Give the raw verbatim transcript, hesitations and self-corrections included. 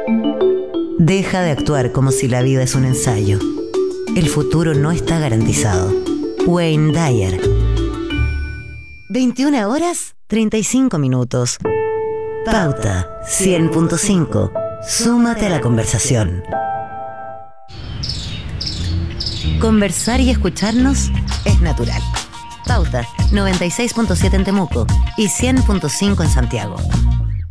Deja de actuar como si la vida es un ensayo. El futuro no está garantizado. Wayne Dyer. veintiuna horas, treinta y cinco minutos. Pauta cien punto cinco. Súmate a la conversación. Conversar y escucharnos es natural. Pauta noventa y seis punto siete en Temuco y cien punto cinco en Santiago.